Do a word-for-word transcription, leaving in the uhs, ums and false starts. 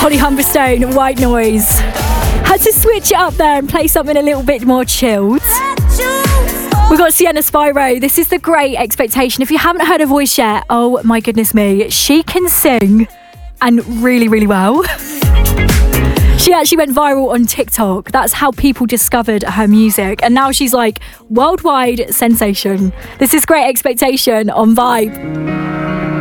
Holly Humberstone, White Noise. Had to switch it up there and play something a little bit more chilled. We've got Sienna Spyro. This is The Great Expectation. If you haven't heard her voice yet, oh my goodness me, she can sing, and really, really well. She actually went viral on TikTok. That's how people discovered her music. And now she's like worldwide sensation. This is Great Expectation on Vibe.